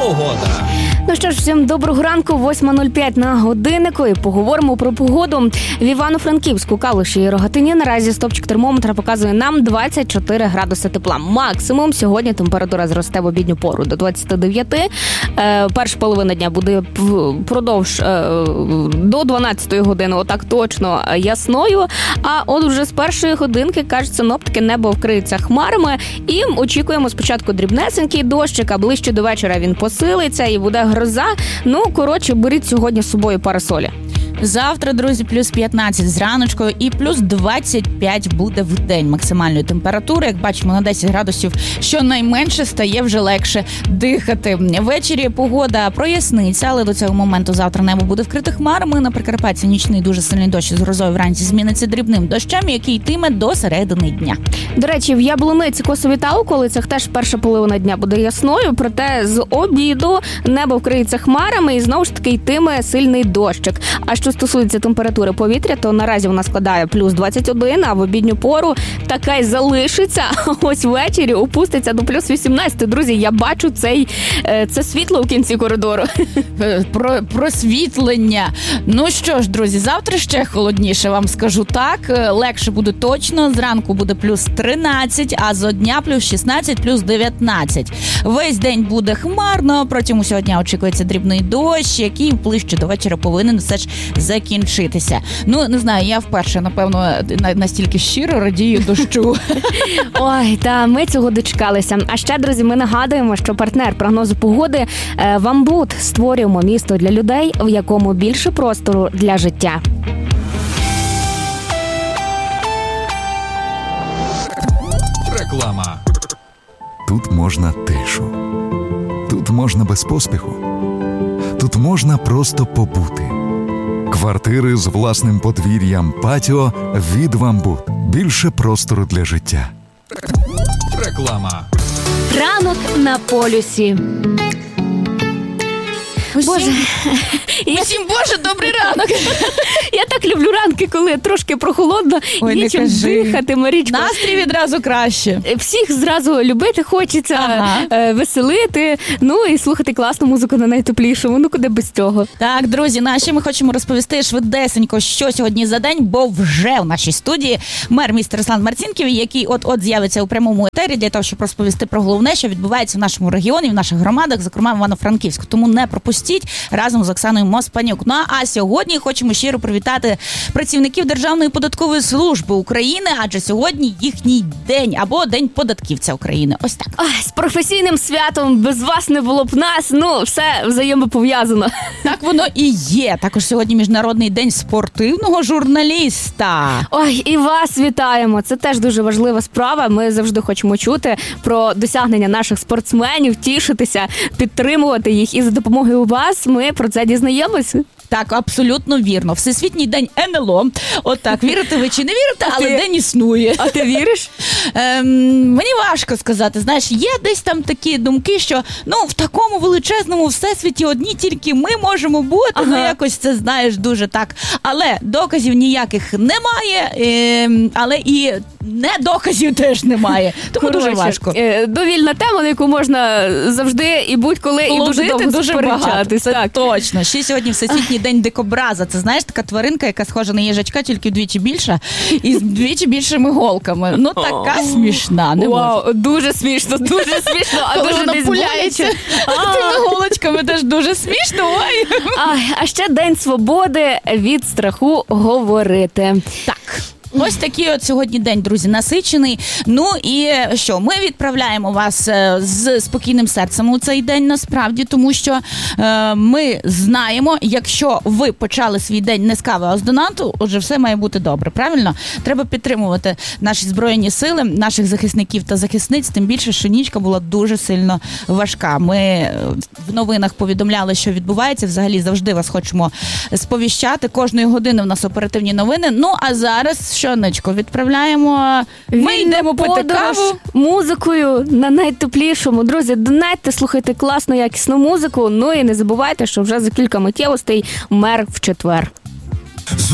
Погода. Ну що ж, всім доброго ранку, 8:05 на годиннику, і поговоримо про погоду. В Івано-Франківську, Калуші і Рогатині наразі стопчик термометра показує нам 24 градуси тепла. Максимум сьогодні температура зросте в обідню пору до 29. Перша половина дня буде впродовж до 12 години, отак точно ясною. А от вже з першої годинки, кажуть синоптики, небо вкриється хмарами. І очікуємо спочатку дрібнесенький дощик, а ближче до вечора він посилиться і буде гроза. Ну, коротше, беріть сьогодні з собою парасолі. Завтра, друзі, плюс 15 зраночкою і плюс 25 буде в день максимальної температури. Як бачимо, на 10 градусів щонайменше стає вже легше дихати. Ввечері погода проясниться, але до цього моменту завтра небо буде вкрите хмарами. На Прикарпатті нічний дуже сильний дощ з грозою вранці зміниться дрібним дощем, який йтиме до середини дня. До речі, в Яблуниці, Косові та околицях теж перша половина дня буде ясною, проте з обіду небо вкриється хмарами і знову ж таки йтиме сильний дощик. А що стосується температури повітря, то наразі вона складає плюс 21, а в обідню пору така й залишиться. Ось ввечері опуститься до плюс 18. Друзі, я бачу це світло в кінці коридору. Просвітлення. Ну що ж, друзі, завтра ще холодніше, вам скажу так. Легше буде точно. Зранку буде плюс 13, а зо дня плюс 16, плюс 19. Весь день буде хмарно. Протягом усього дня очікується дрібний дощ, який ближче до вечора повинен все ж закінчитися. Ну, не знаю, я вперше, напевно, настільки щиро радію дощу. Ой, та ми цього дочекалися. А ще, друзі, ми нагадуємо, що партнер прогнозу погоди «Вамбут». Створюємо місто для людей, в якому більше простору для життя. Реклама. Тут можна тишу. Тут можна без поспіху. Тут можна просто побути. Квартири з власним подвір'ям, патіо від «Вамбут». Більше простору для життя. Реклама. Ранок на полюсі. Боже, Усім, Боже, добрий ранок! Я так люблю ранки, коли трошки прохолодно, нічим дихати, Марічко. Настрій відразу краще. Всіх зразу любити хочеться, веселити, ну і слухати класну музику на найтеплішому, ну куди без цього. Так, друзі, ще ми хочемо розповісти швидесенько, що сьогодні за день, бо вже в нашій студії мер міста Руслан Марцінків, який от з'явиться у прямому етері для того, щоб розповісти про головне, що відбувається в нашому регіоні, в наших громадах, зокрема в Івано-Франківську. Тому не пропустіть разом з Оксаною Моспанюк. Ну а сьогодні хочемо щиро привітати працівників Державної податкової служби України, адже сьогодні їхній день або День податківця України. Ось так. Ой, з професійним святом, без вас не було б нас, ну все взаємопов'язано. Так воно і є. Також сьогодні Міжнародний день спортивного журналіста. Ой, і вас вітаємо. Це теж дуже важлива справа. Ми завжди хочемо чути про досягнення наших спортсменів, тішитися, підтримувати їх. І за допомогою вас ми про це дізнаємося. Так, абсолютно вірно. Всесвітній день НЛО. От так, вірите ви чи не вірите, але день існує. А ти віриш? Мені важко сказати. Знаєш, є десь там такі думки, що в такому величезному всесвіті одні тільки ми можемо бути. Ну, якось це, знаєш, дуже так. Але доказів ніяких немає, але і недоказів теж немає. Тому дуже важко. Довільна тема, на яку можна завжди і будь-коли і дуже довго сперечатись. Це точно. Ще сьогодні всесвітній день дикобраза. Це, знаєш, така тваринка, яка схожа на їжачка, тільки вдвічі більша і з вдвічі більшими голками. Ну, така смішна. Не Вау, дуже смішно, а коли дуже вона десь пуляється тими голочками, теж дуже смішно. Ой. А ще День свободи від страху говорити. Так. Ось такий от сьогодні день, друзі, насичений. Ну і що, ми відправляємо вас з спокійним серцем у цей день насправді, тому що ми знаємо, якщо ви почали свій день не з кави, а з донату, отже, все має бути добре, правильно? Треба підтримувати наші Збройні сили, наших захисників та захисниць, тим більше, що нічка була дуже сильно важка. Ми в новинах повідомляли, що відбувається, взагалі завжди вас хочемо сповіщати, кожної години в нас оперативні новини. Ну, а зараз Щоночко, відправляємо. Ми йдемо пити каву музикою на найтеплішому. Друзі, донатьте, слухайте класну, якісну музику. Ну і не забувайте, що вже за кілька миттєвостей мер в четвер.